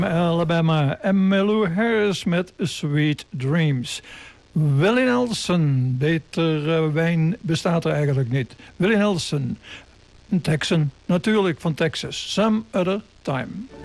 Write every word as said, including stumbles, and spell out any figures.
Alabama en Emmylou Harris met Sweet Dreams. Willie Nelson, beter uh, wijn bestaat er eigenlijk niet. Willie Nelson, een Texan, natuurlijk van Texas. Some Other Time.